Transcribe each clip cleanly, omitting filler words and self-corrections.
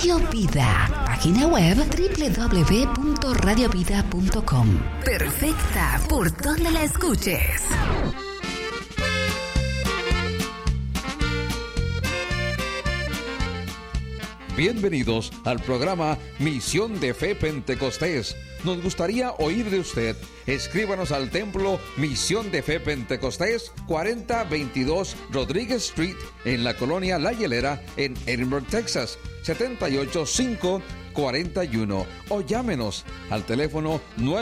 Radio Vida. Página web www.radiovida.com. Perfecta por donde la escuches. Bienvenidos al programa Misión de Fe Pentecostés. Nos gustaría oír de usted. Escríbanos al templo Misión de Fe Pentecostés, 4022 Rodríguez Street, en la colonia La Hielera, en Edinburgh, Texas, 78541. O llámenos al teléfono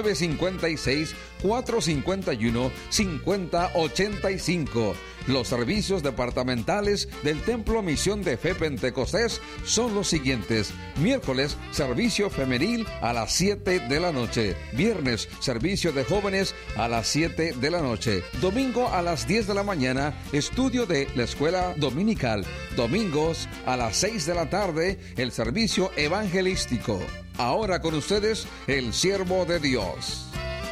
956-451-5085. Los servicios departamentales del Templo Misión de Fe Pentecostés son los siguientes: miércoles, servicio femenil a las 7 de la noche; viernes, servicio de jóvenes a las 7 de la noche; domingo a las 10 de la mañana, estudio de la escuela dominical; domingos a las 6 de la tarde, el servicio evangelístico. Ahora con ustedes, el siervo de Dios.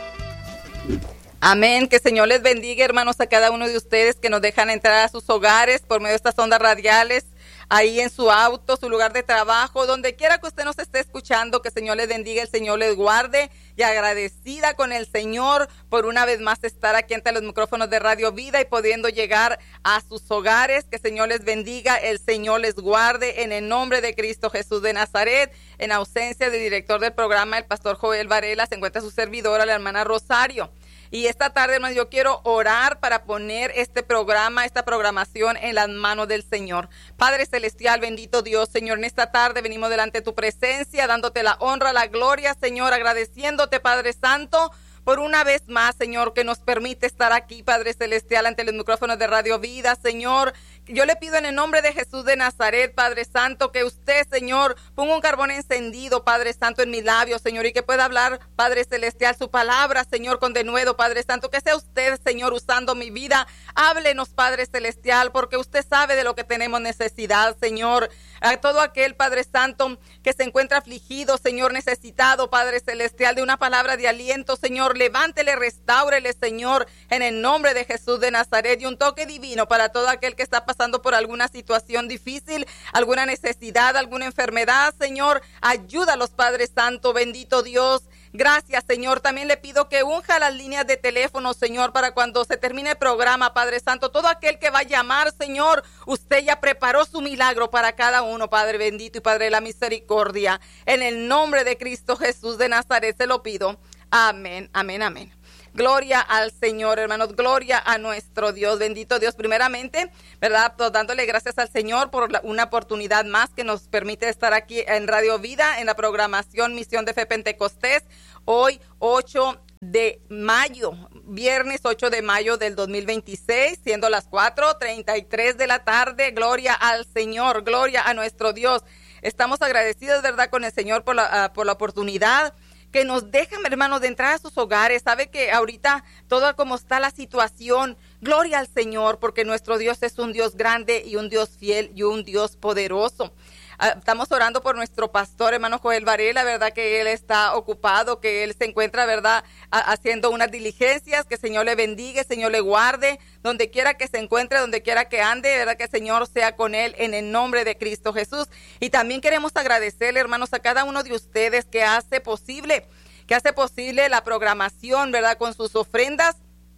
Amén, que el Señor les bendiga, hermanos, a cada uno de ustedes que nos dejan entrar a sus hogares por medio de estas ondas radiales, ahí en su auto, su lugar de trabajo, donde quiera que usted nos esté escuchando, que el Señor les bendiga, el Señor les guarde, y agradecida con el Señor por una vez más estar aquí ante los micrófonos de Radio Vida y pudiendo llegar a sus hogares. Que el Señor les bendiga, el Señor les guarde, en el nombre de Cristo Jesús de Nazaret. En ausencia del director del programa, el pastor Joel Varela, se encuentra su servidora, la hermana Rosario. Y esta tarde, hermanos, yo quiero orar para poner este programa, esta programación en las manos del Señor. Padre Celestial, bendito Dios, Señor, en esta tarde venimos delante de tu presencia, dándote la honra, la gloria, Señor, agradeciéndote, Padre Santo, por una vez más, Señor, que nos permite estar aquí, Padre Celestial, ante los micrófonos de Radio Vida, Señor. Yo le pido en el nombre de Jesús de Nazaret, Padre Santo, que usted, Señor, ponga un carbón encendido, Padre Santo, en mis labios, Señor, y que pueda hablar, Padre Celestial, su palabra, Señor, con denuedo, Padre Santo, que sea usted, Señor, usando mi vida. Háblenos, Padre Celestial, porque usted sabe de lo que tenemos necesidad, Señor. A todo aquel, Padre Santo, que se encuentra afligido, Señor, necesitado, Padre Celestial, de una palabra de aliento, Señor, levántele, restáurele, Señor, en el nombre de Jesús de Nazaret, y un toque divino para todo aquel que está pasando por alguna situación difícil, alguna necesidad, alguna enfermedad, Señor. Ayúdalos, Padre Santo, bendito Dios. Gracias, Señor. También le pido que unja las líneas de teléfono, Señor, para cuando se termine el programa, Padre Santo. Todo aquel que va a llamar, Señor, usted ya preparó su milagro para cada uno, Padre bendito y Padre de la misericordia. En el nombre de Cristo Jesús de Nazaret se lo pido. Amén, amén, amén. Gloria al Señor, hermanos, gloria a nuestro Dios, bendito Dios. Primeramente, ¿verdad? Pues dándole gracias al Señor por una oportunidad más que nos permite estar aquí en Radio Vida, en la programación Misión de Fe Pentecostés, hoy 8 de mayo, viernes 8 de mayo del 2026, siendo las 4:33 de la tarde. Gloria al Señor, gloria a nuestro Dios. Estamos agradecidos, ¿verdad?, con el Señor por la oportunidad que nos dejan, hermanos, de entrar a sus hogares. Sabe que ahorita, toda como está la situación, gloria al Señor, porque nuestro Dios es un Dios grande y un Dios fiel y un Dios poderoso. Estamos orando por nuestro pastor, hermano Joel Varela, ¿verdad?, que él está ocupado, que él se encuentra, ¿verdad?, haciendo unas diligencias. Que el Señor le bendiga, el Señor le guarde, donde quiera que se encuentre, donde quiera que ande, ¿verdad?, que el Señor sea con él en el nombre de Cristo Jesús. Y también queremos agradecerle, hermanos, a cada uno de ustedes que hace posible la programación, ¿verdad?, con sus ofrendas.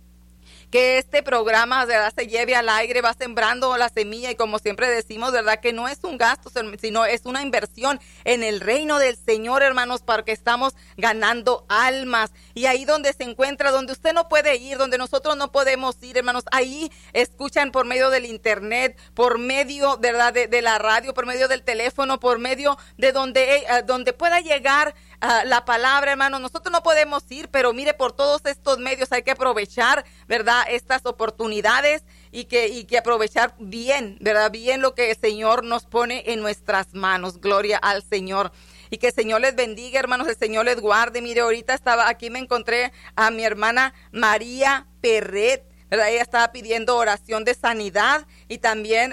Que este programa, ¿verdad?, se lleve al aire, va sembrando la semilla, y como siempre decimos, ¿verdad?, que no es un gasto, sino es una inversión en el reino del Señor, hermanos, porque estamos ganando almas. Y ahí donde se encuentra, donde usted no puede ir, donde nosotros no podemos ir, hermanos, ahí escuchan por medio del internet, por medio, ¿verdad?, de la radio, por medio del teléfono, por medio de donde pueda llegar la palabra, hermanos. Nosotros no podemos ir, pero mire, por todos estos medios hay que aprovechar, ¿verdad?, estas oportunidades y que aprovechar bien, ¿verdad?, bien lo que el Señor nos pone en nuestras manos. Gloria al Señor. Y que el Señor les bendiga, hermanos, el Señor les guarde. Mire, ahorita me encontré a mi hermana María Perret, ¿verdad? Ella estaba pidiendo oración de sanidad, y también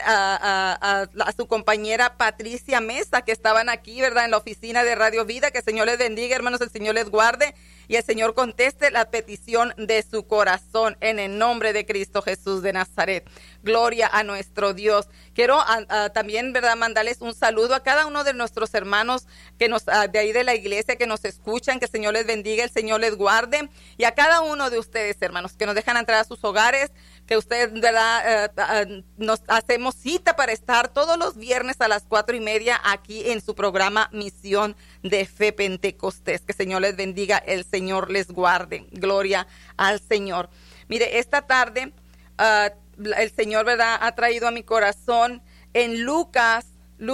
a su compañera Patricia Mesa, que estaban aquí, ¿verdad?, en la oficina de Radio Vida. Que el Señor les bendiga, hermanos, el Señor les guarde. y el Señor conteste la petición de su corazón en el nombre de Cristo Jesús de Nazaret. Gloria a nuestro Dios. Quiero también, ¿verdad?, mandarles un saludo a cada uno de nuestros hermanos que nos de ahí de la iglesia que nos escuchan, que el Señor les bendiga, el Señor les guarde, y a cada uno de ustedes, hermanos, que nos dejan entrar a sus hogares, que ustedes, ¿verdad?, nos hacemos cita para estar todos los viernes a las 4:30 aquí en su programa Misión de Fe Pentecostés. Que el Señor les bendiga, el Señor les guarde. Gloria al Señor. Mire, esta tarde el Señor, ¿verdad?, ha traído a mi corazón en Lucas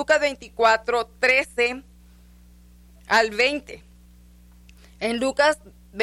24:13 al 20. En Lucas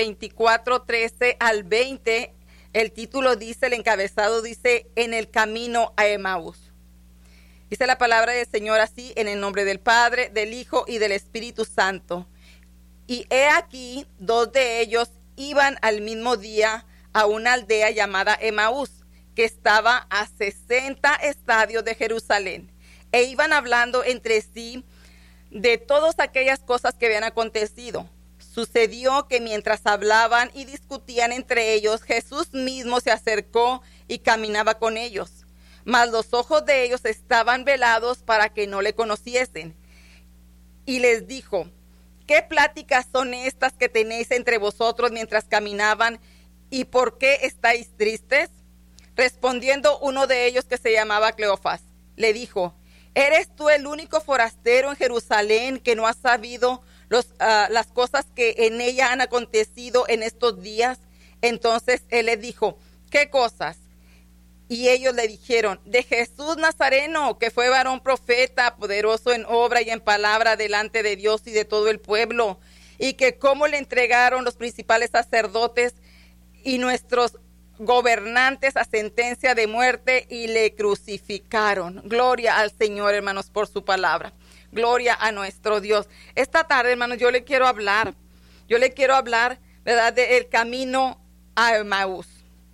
24:13 al 20, el título dice, el encabezado dice, en el camino a Emaús. Dice la palabra del Señor así, en el nombre del Padre, del Hijo y del Espíritu Santo. Y he aquí, 2 de ellos iban al mismo día a una aldea llamada Emaús, que estaba a 60 estadios de Jerusalén, e iban hablando entre sí de todas aquellas cosas que habían acontecido. Sucedió que mientras hablaban y discutían entre ellos, Jesús mismo se acercó y caminaba con ellos. Mas los ojos de ellos estaban velados para que no le conociesen. Y les dijo, ¿qué pláticas son estas que tenéis entre vosotros mientras caminaban? ¿Y por qué estáis tristes? Respondiendo uno de ellos, que se llamaba Cleofas, le dijo, ¿eres tú el único forastero en Jerusalén que no has sabido las cosas que en ella han acontecido en estos días? Entonces él les dijo, ¿qué cosas? Y ellos le dijeron, de Jesús Nazareno, que fue varón profeta, poderoso en obra y en palabra delante de Dios y de todo el pueblo, y que cómo le entregaron los principales sacerdotes y nuestros gobernantes a sentencia de muerte y le crucificaron. Gloria al Señor, hermanos, por su palabra. Gloria a nuestro Dios. Esta tarde, hermanos, yo le quiero hablar, ¿verdad?, del camino a Emaús.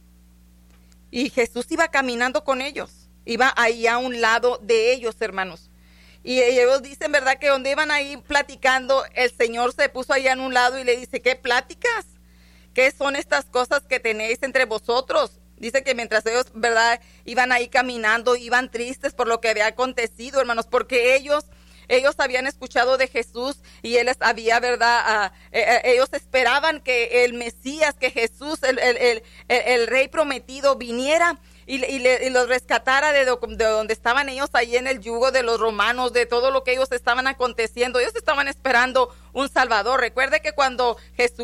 Y Jesús iba caminando con ellos, iba ahí a un lado de ellos, hermanos. Y ellos dicen, ¿verdad?, que donde iban ahí platicando, el Señor se puso allá en un lado y le dice, ¿qué pláticas? ¿Qué son estas cosas que tenéis entre vosotros? Dice que mientras ellos, ¿verdad?, iban ahí caminando, iban tristes por lo que había acontecido, hermanos, porque ellos habían escuchado de Jesús y él les había, ¿verdad?, ellos esperaban que el Mesías, que Jesús, el Rey prometido, viniera y los rescatara de donde estaban ellos ahí en el yugo de los romanos, de todo lo que ellos estaban aconteciendo. Ellos estaban esperando un Salvador. Recuerde que cuando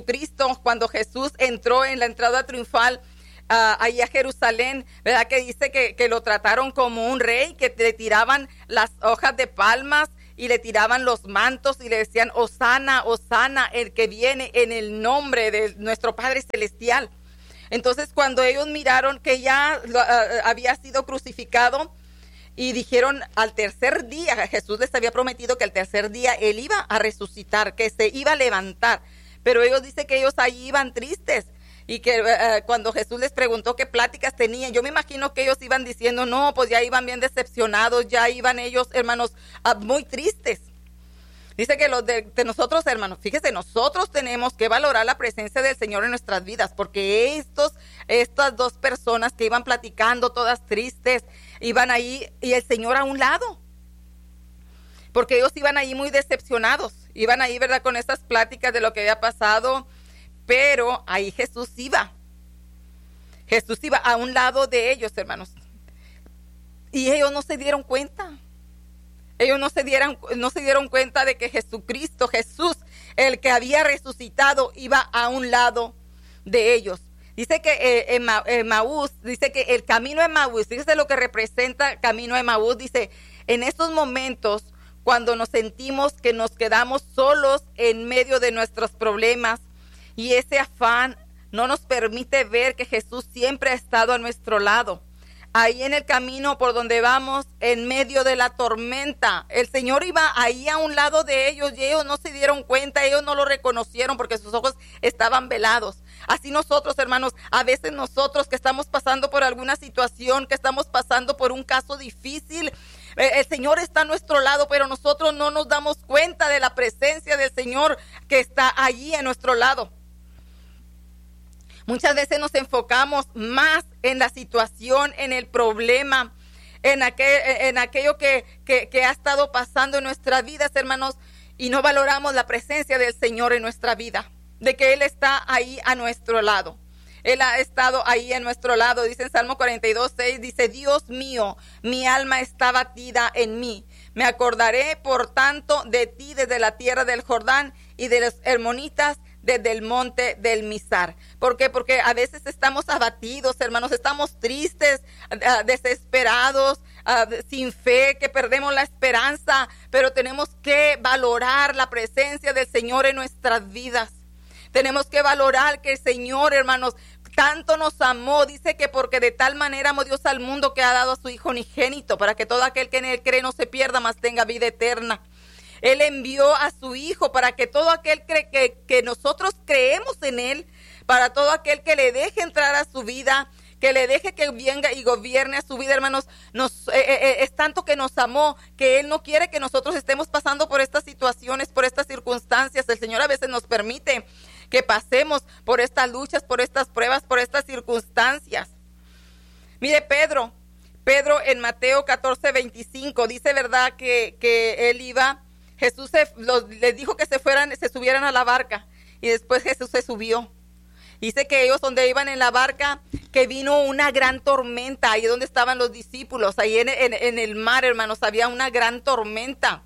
Jesús entró en la entrada triunfal ahí a Jerusalén, ¿verdad?, que dice que lo trataron como un rey, que le tiraban las hojas de palmas y le tiraban los mantos y le decían, Hosana, Hosana, el que viene en el nombre de nuestro Padre Celestial. Entonces, cuando ellos miraron que ya había sido crucificado, y dijeron al tercer día, Jesús les había prometido que al tercer día él iba a resucitar, que se iba a levantar, pero ellos dicen que ellos ahí iban tristes. Y que cuando Jesús les preguntó qué pláticas tenían, yo me imagino que ellos iban diciendo, no, pues ya iban bien decepcionados, ya iban ellos, hermanos, muy tristes. Dice que los de nosotros, hermanos, fíjese, nosotros tenemos que valorar la presencia del Señor en nuestras vidas, porque estas 2 personas que iban platicando, todas tristes, iban ahí y el Señor a un lado, porque ellos iban ahí muy decepcionados, iban ahí, ¿verdad?, con estas pláticas de lo que había pasado. Pero ahí Jesús iba a un lado de ellos, hermanos. Y ellos no se dieron cuenta. Ellos no se dieron cuenta de que Jesucristo, Jesús, el que había resucitado, iba a un lado de ellos. Dice que Emaús, dice que el camino a Emaús, fíjese lo que representa camino a Emaús. Dice, en estos momentos, cuando nos sentimos que nos quedamos solos en medio de nuestros problemas, y ese afán no nos permite ver que Jesús siempre ha estado a nuestro lado. Ahí en el camino por donde vamos, en medio de la tormenta, el Señor iba ahí a un lado de ellos y ellos no se dieron cuenta, ellos no lo reconocieron porque sus ojos estaban velados. Así nosotros, hermanos, a veces nosotros que estamos pasando por alguna situación, que estamos pasando por un caso difícil, el Señor está a nuestro lado, pero nosotros no nos damos cuenta de la presencia del Señor que está allí a nuestro lado. Muchas veces nos enfocamos más en la situación, en el problema, en aquello que ha estado pasando en nuestras vidas, hermanos, y no valoramos la presencia del Señor en nuestra vida, de que Él está ahí a nuestro lado. Él ha estado ahí a nuestro lado. Dice en Salmo 42:6, dice: Dios mío, mi alma está batida en mí. Me acordaré, por tanto, de ti desde la tierra del Jordán y de los hermonitas desde el monte del Mizar. ¿Por qué? Porque a veces estamos abatidos, hermanos, estamos tristes, desesperados, sin fe, que perdemos la esperanza, pero tenemos que valorar la presencia del Señor en nuestras vidas. Tenemos que valorar que el Señor, hermanos, tanto nos amó. Dice que porque de tal manera amó Dios al mundo que ha dado a su Hijo unigénito, para que todo aquel que en Él cree no se pierda, mas tenga vida eterna. Él envió a su Hijo para que todo aquel que nosotros creemos en Él, para todo aquel que le deje entrar a su vida, que le deje que venga y gobierne a su vida, hermanos, es tanto que nos amó, que Él no quiere que nosotros estemos pasando por estas situaciones, por estas circunstancias. El Señor a veces nos permite que pasemos por estas luchas, por estas pruebas, por estas circunstancias. Mire, Pedro en Mateo 14:25 dice, ¿verdad?, que él iba, Jesús les dijo que se subieran a la barca, y después Jesús se subió. Dice que ellos donde iban en la barca, que vino una gran tormenta, ahí donde estaban los discípulos, ahí en el mar, hermanos, había una gran tormenta.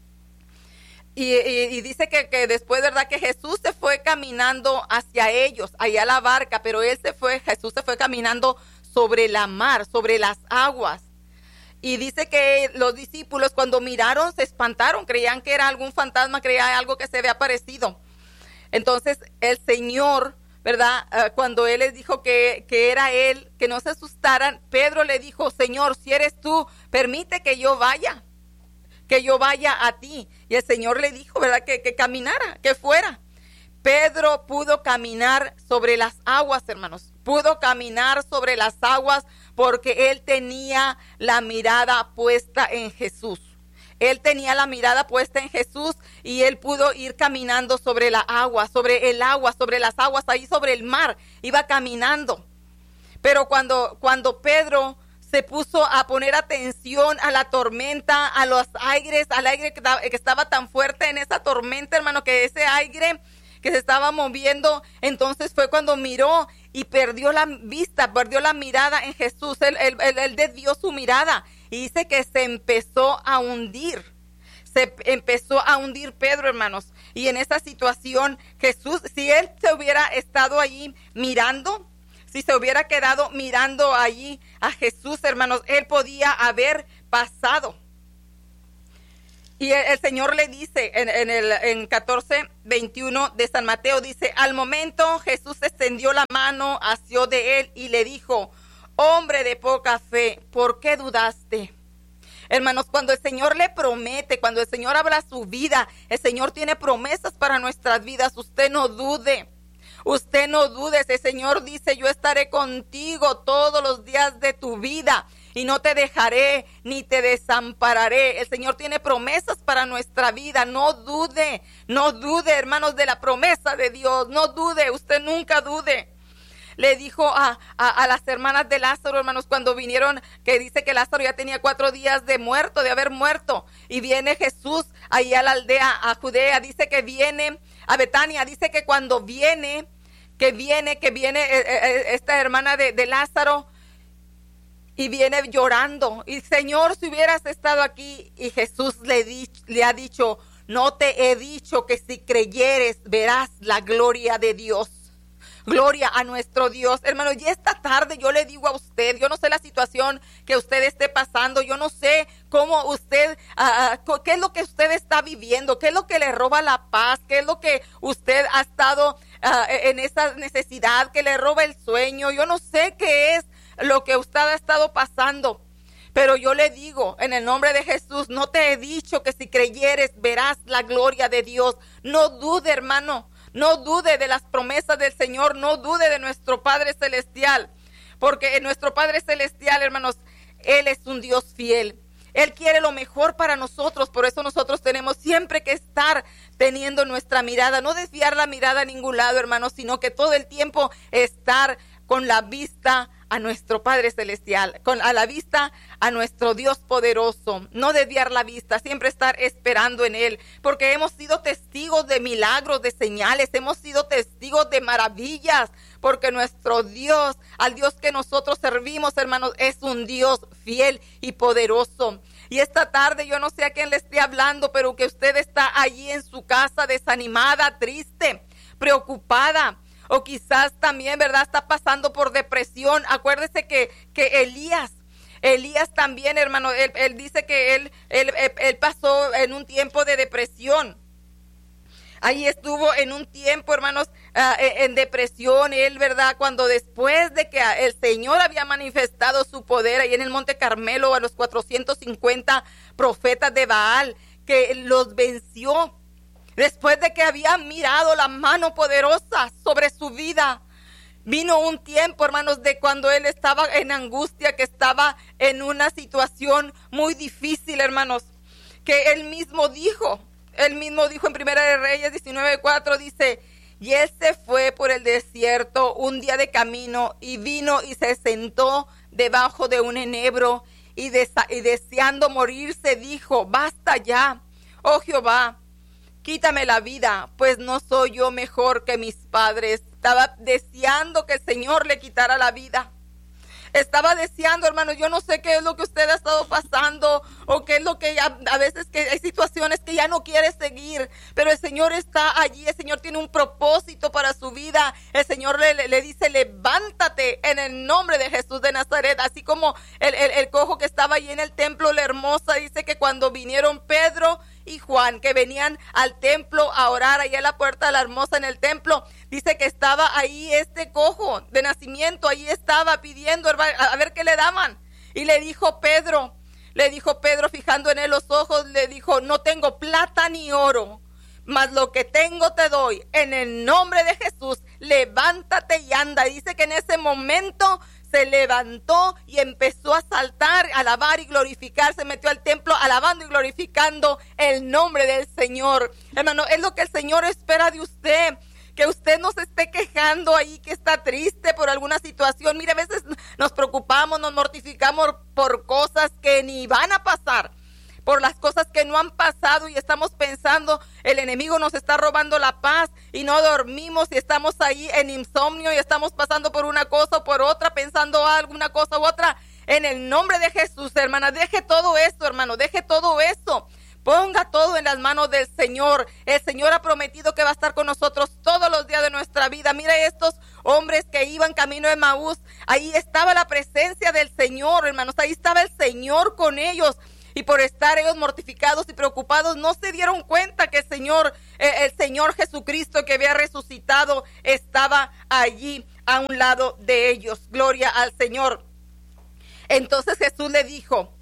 Y dice que después, ¿verdad?, que Jesús se fue caminando hacia ellos, allá a la barca, pero Jesús se fue caminando sobre la mar, sobre las aguas. Y dice que los discípulos cuando miraron se espantaron, creían que era algún fantasma, creían algo que se había aparecido. Entonces el Señor, ¿verdad?, cuando Él les dijo que era Él, que no se asustaran, Pedro le dijo: Señor, si eres tú, permite que yo vaya a ti. Y el Señor le dijo, ¿verdad?, que caminara, que fuera. Pedro pudo caminar sobre las aguas, hermanos. Pudo caminar sobre las aguas porque él tenía la mirada puesta en Jesús. Él tenía la mirada puesta en Jesús y él pudo ir caminando sobre la agua, sobre el agua, sobre las aguas, ahí sobre el mar. Iba caminando. Pero cuando Pedro se puso a poner atención a la tormenta, a los aires, al aire que estaba tan fuerte en esa tormenta, hermano, que ese aire que se estaba moviendo, entonces fue cuando miró y perdió la vista, perdió la mirada en Jesús. Él desvió su mirada y dice que se empezó a hundir. Se empezó a hundir Pedro, hermanos. Y en esa situación, Jesús, si él se hubiera estado allí mirando, si se hubiera quedado mirando allí a Jesús, hermanos, él podía haber pasado. Y el Señor le dice en 14:21 de San Mateo, dice: al momento Jesús extendió la mano hacia de él y le dijo: hombre de poca fe, ¿por qué dudaste? Hermanos, cuando el Señor le promete, cuando el Señor habla su vida, el Señor tiene promesas para nuestras vidas. Usted no dude. Usted no dude. El Señor dice: yo estaré contigo todos los días de tu vida y no te dejaré ni te desampararé. El Señor tiene promesas para nuestra vida. No dude, hermanos, de la promesa de Dios. No dude, usted nunca dude. Le dijo a las hermanas de Lázaro, hermanos, cuando vinieron, que dice que Lázaro ya tenía 4 días de haber muerto. Y viene Jesús ahí a la aldea, a Judea. Dice que viene a Betania. Dice que cuando viene esta hermana de Lázaro, y viene llorando. Y Señor, si hubieras estado aquí. Y Jesús le ha dicho: no te he dicho que si creyeres verás la gloria de Dios. Gloria a nuestro Dios. Hermano, y esta tarde yo le digo a usted, yo no sé la situación que usted esté pasando, yo no sé cómo usted, qué es lo que usted está viviendo, qué es lo que le roba la paz, qué es lo que usted ha estado en esa necesidad, que le roba el sueño. Yo no sé qué es lo que usted ha estado pasando, pero yo le digo en el nombre de Jesús: no te he dicho que si creyeres verás la gloria de Dios. No dude, hermano. No dude de las promesas del Señor, no dude de nuestro Padre Celestial, porque nuestro Padre Celestial, hermanos, Él es un Dios fiel. Él quiere lo mejor para nosotros, por eso nosotros tenemos siempre que estar teniendo nuestra mirada, no desviar la mirada a ningún lado, hermanos, sino que todo el tiempo estar con la vista a nuestro Padre Celestial, a la vista a nuestro Dios poderoso, no desviar la vista, siempre estar esperando en Él, porque hemos sido testigos de milagros, de señales, hemos sido testigos de maravillas, porque nuestro Dios, al Dios que nosotros servimos, hermanos, es un Dios fiel y poderoso. Y esta tarde yo no sé a quién le esté hablando, pero que usted está allí en su casa desanimada, triste, preocupada, o quizás también, ¿verdad?, está pasando por depresión. Acuérdese que Elías también, hermano, él dice que él pasó en un tiempo de depresión. Ahí estuvo en un tiempo, hermanos, en depresión, él, ¿verdad? Cuando después de que el Señor había manifestado su poder ahí en el Monte Carmelo a los 450 profetas de Baal, que los venció, después de que había mirado la mano poderosa sobre su vida, vino un tiempo, hermanos, de cuando él estaba en angustia, que estaba en una situación muy difícil, hermanos, que él mismo dijo en Primera de Reyes 19:4, dice: y él se fue por el desierto un día de camino y vino y se sentó debajo de un enebro y deseando morirse dijo: basta ya, oh Jehová, quítame la vida, pues no soy yo mejor que mis padres. Estaba deseando que el Señor le quitara la vida. Estaba deseando, hermanos, yo no sé qué es lo que usted ha estado pasando o qué es lo que a veces que hay situaciones que ya no quiere seguir, pero el Señor está allí, el Señor tiene un propósito para su vida. El Señor le dice: levántate en el nombre de Jesús de Nazaret. Así como el cojo que estaba allí en el templo, la hermosa, dice que cuando vinieron Pedro y Juan, que venían al templo a orar allá a la puerta de la hermosa en el templo, dice que estaba ahí este cojo de nacimiento, ahí estaba pidiendo a ver qué le daban. Y le dijo Pedro, fijando en él los ojos, le dijo: no tengo plata ni oro, mas lo que tengo te doy. En el nombre de Jesús, levántate y anda. Y dice que en ese momento se levantó y empezó a saltar, alabar y glorificar. Se metió al templo alabando y glorificando el nombre del Señor. Hermano, es lo que el Señor espera de usted. Que usted no se esté quejando ahí, que está triste por alguna situación. Mire, a veces nos preocupamos, nos mortificamos por cosas que ni van a pasar, por las cosas que no han pasado, y estamos pensando, el enemigo nos está robando la paz y no dormimos y estamos ahí en insomnio y estamos pasando por una cosa o por otra, pensando alguna cosa u otra. En el nombre de Jesús, hermana, deje todo eso, hermano, deje todo eso. Ponga todo en las manos del Señor. El Señor ha prometido que va a estar con nosotros todos los días de nuestra vida. Mire estos hombres que iban camino de Emaús. Ahí estaba la presencia del Señor, hermanos. Ahí estaba el Señor con ellos. Y por estar ellos mortificados y preocupados, no se dieron cuenta que el Señor Jesucristo, que había resucitado, estaba allí a un lado de ellos. Gloria al Señor. Entonces Jesús les dijo,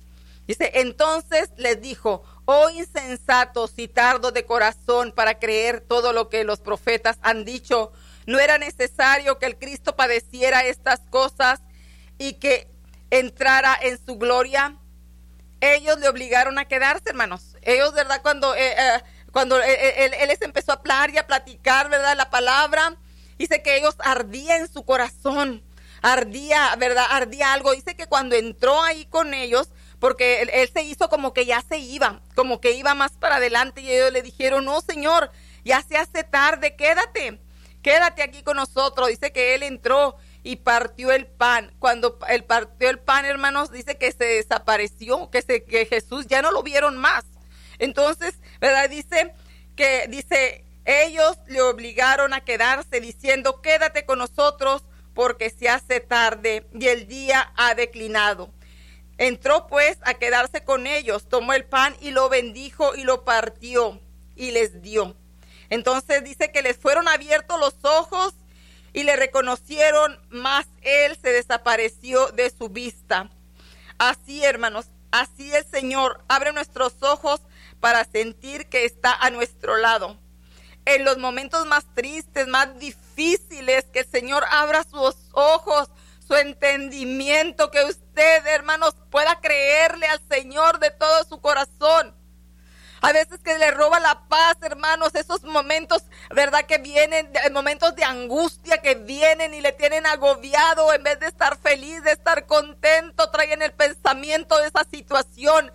oh insensatos y tardos de corazón para creer todo lo que los profetas han dicho. ¿No era necesario que el Cristo padeciera estas cosas y que entrara en su gloria? Ellos le obligaron a quedarse, hermanos. Ellos, ¿verdad? Cuando él les empezó a hablar y a platicar, ¿verdad?, la palabra, dice que ellos ardía en su corazón. Ardía, ¿verdad? Ardía algo. Dice que cuando entró ahí con ellos, porque él se hizo como que ya se iba, como que iba más para adelante, y ellos le dijeron: no, Señor, ya se hace tarde, quédate aquí con nosotros. Dice que él entró y partió el pan. Cuando él partió el pan, hermanos, dice que se desapareció, que Jesús ya no lo vieron más. Entonces, ¿verdad? Dice ellos le obligaron a quedarse, diciendo: quédate con nosotros, porque se hace tarde y el día ha declinado. Entró pues a quedarse con ellos, tomó el pan y lo bendijo y lo partió y les dio. Entonces dice que les fueron abiertos los ojos y le reconocieron, mas él se desapareció de su vista. Así, hermanos, así el Señor abre nuestros ojos para sentir que está a nuestro lado. En los momentos más tristes, más difíciles, que el Señor abra sus ojos, su entendimiento, que usted, hermanos, pueda creerle al Señor de todo su corazón. A veces que le roba la paz, hermanos, esos momentos, ¿verdad? Que vienen, momentos de angustia que vienen y le tienen agobiado. En vez de estar feliz, de estar contento, traen el pensamiento de esa situación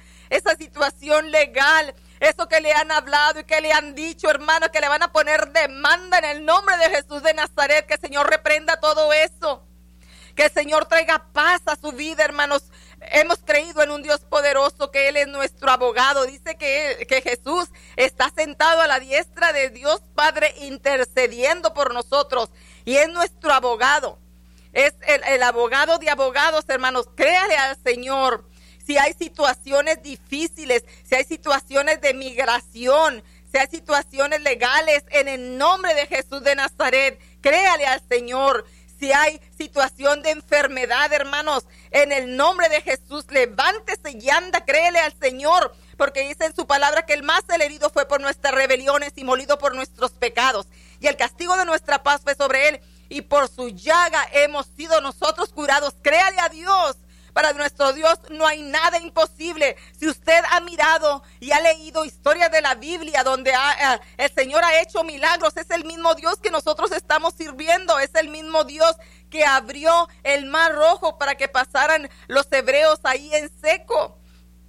legal. Eso que le han hablado y que le han dicho, hermanos, que le van a poner demanda en el nombre de Jesús de Nazaret. Que el Señor reprenda todo eso. Que el Señor traiga paz a su vida, hermanos. Hemos creído en un Dios poderoso, que Él es nuestro abogado. Dice que Jesús está sentado a la diestra de Dios Padre intercediendo por nosotros. Y es nuestro abogado. Es el abogado de abogados, hermanos. Créale al Señor. Si hay situaciones difíciles, si hay situaciones de migración, si hay situaciones legales, en el nombre de Jesús de Nazaret, créale al Señor. Si hay situación de enfermedad, hermanos, en el nombre de Jesús, levántese y anda, créele al Señor, porque dice en su palabra que el más herido fue por nuestras rebeliones y molido por nuestros pecados. Y el castigo de nuestra paz fue sobre Él, y por su llaga hemos sido nosotros curados. Créale a Dios. Para nuestro Dios no hay nada imposible. Si usted ha mirado y ha leído historias de la Biblia donde el Señor ha hecho milagros, es el mismo Dios que nosotros estamos sirviendo. Es el mismo Dios que abrió el mar rojo para que pasaran los hebreos ahí en seco.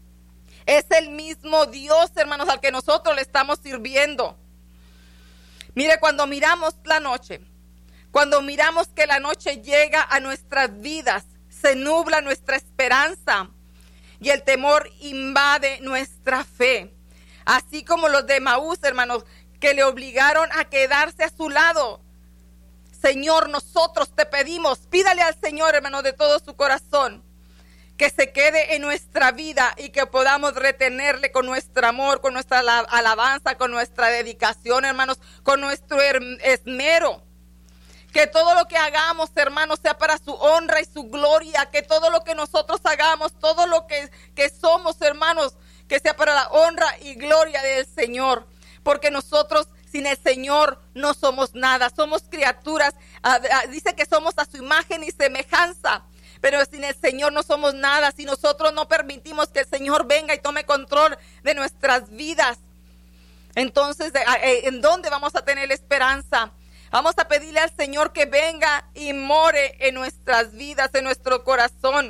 Es el mismo Dios, hermanos, al que nosotros le estamos sirviendo. Mire, cuando miramos la noche, cuando miramos que la noche llega a nuestras vidas, se nubla nuestra esperanza y el temor invade nuestra fe. Así como los de Maús, hermanos, que le obligaron a quedarse a su lado. Señor, nosotros te pedimos, pídale al Señor, hermano, de todo su corazón, que se quede en nuestra vida y que podamos retenerle con nuestro amor, con nuestra alabanza, con nuestra dedicación, hermanos, con nuestro esmero. Que todo lo que hagamos, hermanos, sea para su honra y su gloria. Que todo lo que nosotros hagamos, todo lo que somos, hermanos, que sea para la honra y gloria del Señor. Porque nosotros sin el Señor no somos nada. Somos criaturas. Dice que somos a su imagen y semejanza. Pero sin el Señor no somos nada. Si nosotros no permitimos que el Señor venga y tome control de nuestras vidas, entonces, ¿en dónde vamos a tener esperanza? Vamos a pedirle al Señor que venga y more en nuestras vidas, en nuestro corazón,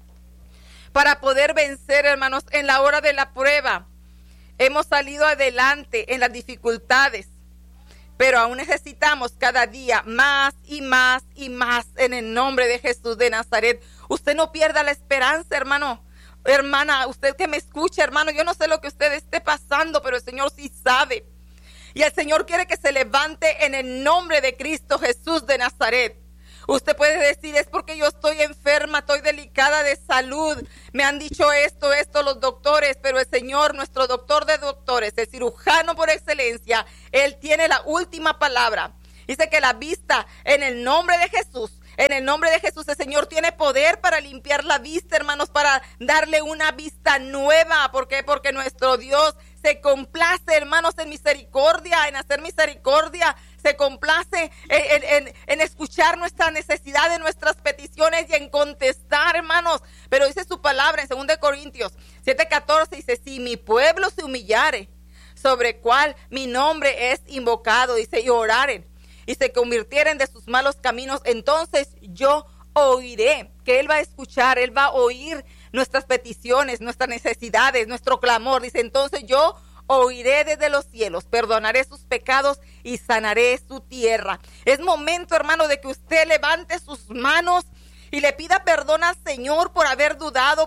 para poder vencer, hermanos, en la hora de la prueba. Hemos salido adelante en las dificultades, pero aún necesitamos cada día más y más y más en el nombre de Jesús de Nazaret. Usted no pierda la esperanza, hermano. Hermana, usted que me escucha, hermano, yo no sé lo que usted esté pasando, pero el Señor sí sabe. Y el Señor quiere que se levante en el nombre de Cristo Jesús de Nazaret. Usted puede decir, es porque yo estoy enferma, estoy delicada de salud. Me han dicho esto los doctores, pero el Señor, nuestro doctor de doctores, el cirujano por excelencia, Él tiene la última palabra. Dice que la vista en el nombre de Jesús, en el nombre de Jesús, el Señor tiene poder para limpiar la vista, hermanos, para darle una vista nueva. ¿Por qué? Porque nuestro Dios se complace, hermanos, en misericordia, en hacer misericordia. Se complace en escuchar nuestra necesidad, de nuestras peticiones y en contestar, hermanos. Pero dice su palabra en 2 Corintios 7:14, dice, si mi pueblo se humillare, sobre cual mi nombre es invocado, dice, y oraren, y se convirtieren de sus malos caminos, entonces yo oiré. Que Él va a escuchar, Él va a oír nuestras peticiones, nuestras necesidades, nuestro clamor. Dice, entonces yo oiré desde los cielos, perdonaré sus pecados y sanaré su tierra. Es momento, hermano, de que usted levante sus manos y le pida perdón al Señor por haber dudado,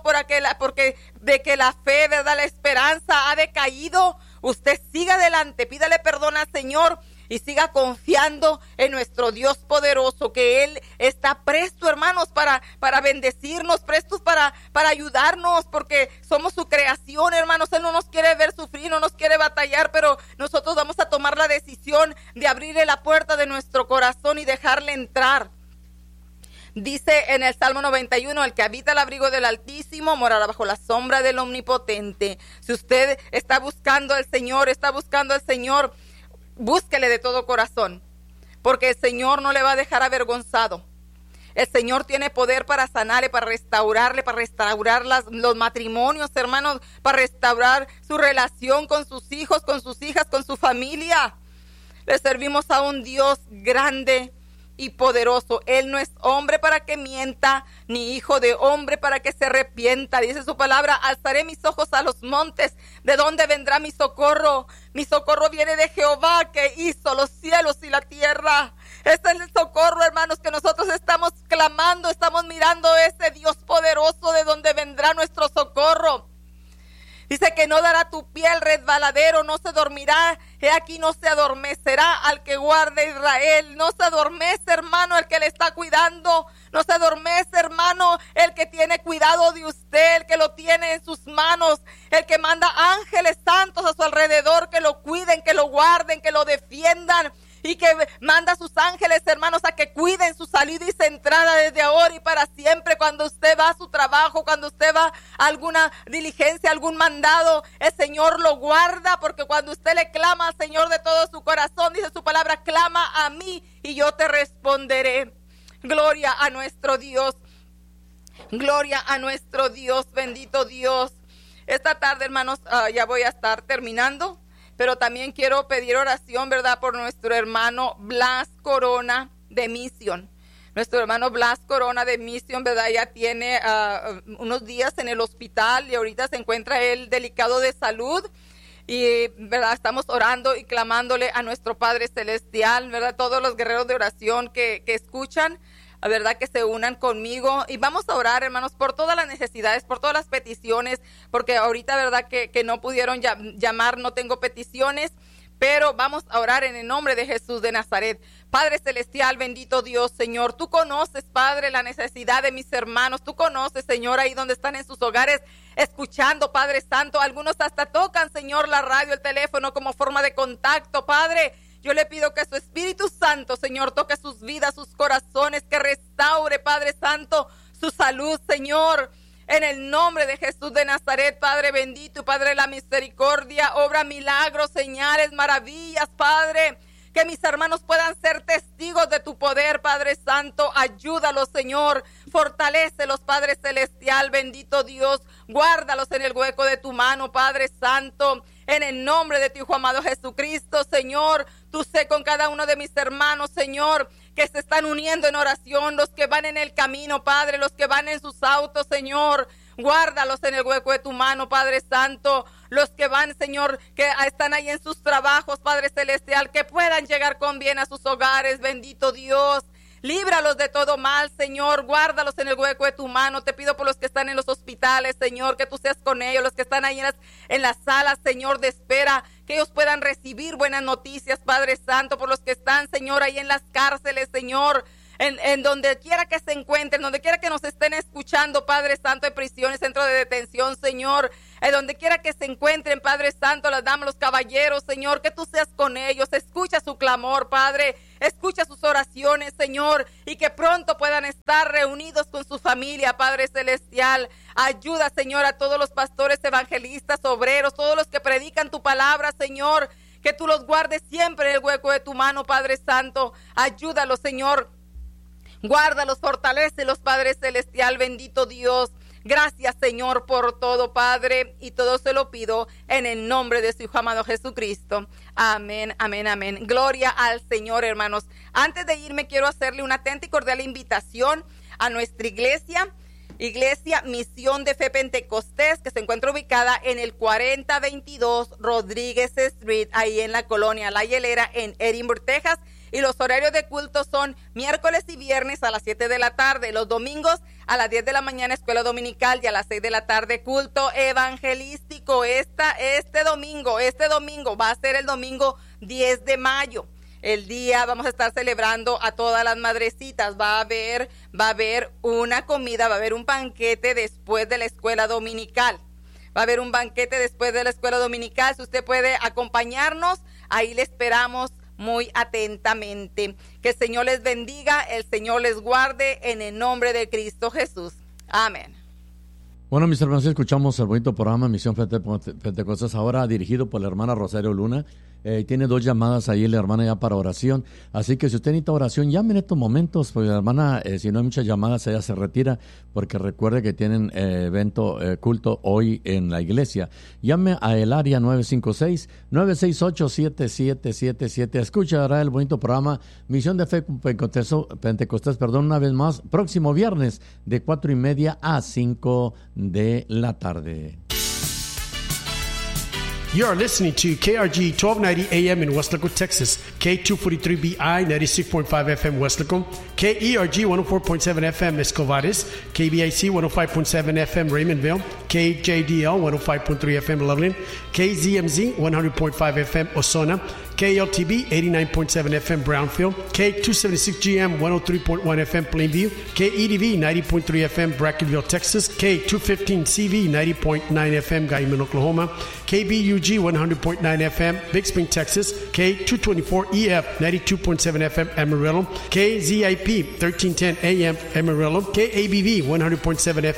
de que la fe, ¿verdad?, la esperanza ha decaído. Usted siga adelante, pídale perdón al Señor y siga confiando en nuestro Dios poderoso, que Él está presto, hermanos, para bendecirnos, prestos para ayudarnos, porque somos su creación, hermanos. Él no nos quiere ver sufrir, no nos quiere batallar, pero nosotros vamos a tomar la decisión de abrirle la puerta de nuestro corazón y dejarle entrar. Dice en el Salmo 91, el que habita el abrigo del Altísimo morará bajo la sombra del Omnipotente. Si usted está buscando al Señor, búsquele de todo corazón, porque el Señor no le va a dejar avergonzado. El Señor tiene poder para sanarle, para restaurar los matrimonios, hermanos, para restaurar su relación con sus hijos, con sus hijas, con su familia. Le servimos a un Dios grande y poderoso. Él no es hombre para que mienta, ni hijo de hombre para que se arrepienta. Dice su palabra: alzaré mis ojos a los montes. ¿De dónde vendrá mi socorro? Mi socorro viene de Jehová, que hizo los cielos y la tierra. Este es el socorro, hermanos, que nosotros estamos clamando. Estamos mirando a ese Dios poderoso, de donde vendrá nuestro socorro. Dice que no dará tu pie al resbaladero, no se dormirá, he aquí no se adormecerá al que guarde Israel. No se adormece, hermano, el que le está cuidando. No se adormece, hermano, el que tiene cuidado de usted, el que lo tiene en sus manos, el que manda ángeles santos a su alrededor, que lo cuiden, que lo guarden, que lo defiendan. Y que manda a sus ángeles, hermanos, a que cuiden su salida y su entrada desde ahora y para siempre. Cuando usted va a su trabajo, cuando usted va a alguna diligencia, algún mandado, el Señor lo guarda, porque cuando usted le clama al Señor de todo su corazón, dice su palabra: clama a mí y yo te responderé. Gloria a nuestro Dios. Gloria a nuestro Dios, bendito Dios. Esta tarde, hermanos, ya voy a estar terminando. Pero también quiero pedir oración, ¿verdad?, por nuestro hermano Blas Corona de Mission. Nuestro hermano Blas Corona de Mission, ¿verdad?, ya tiene unos días en el hospital y ahorita se encuentra él delicado de salud. Y, ¿verdad?, estamos orando y clamándole a nuestro Padre Celestial, ¿verdad? Todos los guerreros de oración que escuchan, la verdad, que se unan conmigo y vamos a orar, hermanos, por todas las necesidades, por todas las peticiones, porque ahorita, verdad, que no pudieron llamar, no tengo peticiones, pero vamos a orar en el nombre de Jesús de Nazaret. Padre Celestial, bendito Dios, Señor, tú conoces, Padre, la necesidad de mis hermanos, tú conoces, Señor, ahí donde están en sus hogares escuchando, Padre Santo. Algunos hasta tocan, Señor, la radio, el teléfono como forma de contacto, Padre. Yo le pido que su Espíritu Santo, Señor, toque sus vidas, sus corazones, que restaure, Padre Santo, su salud, Señor. En el nombre de Jesús de Nazaret, Padre bendito, Padre de la misericordia, obra milagros, señales, maravillas, Padre. Que mis hermanos puedan ser testigos de tu poder, Padre Santo. Ayúdalos, Señor. Fortalécelos, Padre Celestial, bendito Dios. Guárdalos en el hueco de tu mano, Padre Santo. En el nombre de tu Hijo amado Jesucristo, Señor. Tú sé con cada uno de mis hermanos, Señor, que se están uniendo en oración. Los que van en el camino, Padre. Los que van en sus autos, Señor. Guárdalos en el hueco de tu mano, Padre Santo. Los que van, Señor, que están ahí en sus trabajos, Padre Celestial, que puedan llegar con bien a sus hogares, bendito Dios. Líbralos de todo mal, Señor. Guárdalos en el hueco de tu mano. Te pido por los que están en los hospitales, Señor, que tú seas con ellos. Los que están ahí en las salas, Señor, de espera, que ellos puedan recibir buenas noticias, Padre Santo. Por los que están, Señor, ahí en las cárceles, Señor. En donde quiera que se encuentren, donde quiera que nos estén escuchando, Padre Santo, en prisiones, centro de detención, Señor, en donde quiera que se encuentren, Padre Santo, las damas, los caballeros, Señor, que tú seas con ellos. Escucha su clamor, Padre, escucha sus oraciones, Señor, y que pronto puedan estar reunidos con su familia, Padre Celestial. Ayuda, Señor, a todos los pastores, evangelistas, obreros, todos los que predican tu palabra, Señor, que tú los guardes siempre en el hueco de tu mano, Padre Santo. Ayúdalos, Señor. Guárdalos, fortalécelos, Padre Celestial, bendito Dios. Gracias, Señor, por todo, Padre, y todo se lo pido en el nombre de su Hijo amado Jesucristo. Amén, amén, amén. Gloria al Señor, hermanos. Antes de irme, quiero hacerle una atenta y cordial invitación a nuestra iglesia Misión de Fe Pentecostés, que se encuentra ubicada en el 4022 Rodríguez Street, ahí en la colonia La Hielera, en Edinburgh, Texas. Y los horarios de culto son miércoles y viernes a las 7 de la tarde, los domingos a las 10 de la mañana escuela dominical y a las 6 de la tarde culto evangelístico. Este domingo va a ser el domingo 10 de mayo. El día vamos a estar celebrando a todas las madrecitas. Va a haber una comida, va a haber un banquete después de la escuela dominical. Va a haber un banquete después de la escuela dominical. Si usted puede acompañarnos, ahí le esperamos muy atentamente. Que el Señor les bendiga, el Señor les guarde en el nombre de Cristo Jesús. Amén. Bueno, mis hermanos, escuchamos el bonito programa Misión Pentecostés, ahora dirigido por la hermana Rosario Luna. Tiene 2 llamadas ahí la hermana ya para oración. Así que si usted necesita oración, llame en estos momentos, porque la hermana, si no hay muchas llamadas, ella se retira, porque recuerde que tienen evento, culto hoy en la iglesia. Llame a el área 956-968-7777. Escuchará el bonito programa Misión de Fe Pentecostés, una vez más, próximo viernes de 4:30 a 5 de la tarde. You are listening to KRG 1290 AM in Weslaco, Texas, K243BI 96.5 FM Weslaco, KERG 104.7 FM Escovares, KBIC 105.7 FM Raymondville, KJDL 105.3 FM Loveland, KZMZ 100.5 FM Osona, KLTB 89.7 FM Brownfield, K276GM 103.1 FM Plainview, KEDV 90.3 FM Brackenville, Texas, K215CV 90.9 FM Guyman, Oklahoma, KBUG 100.9 FM Big Spring, Texas, K224EF 92.7 FM Amarillo, KZIP 1310 AM Amarillo, KABV 100.7 FM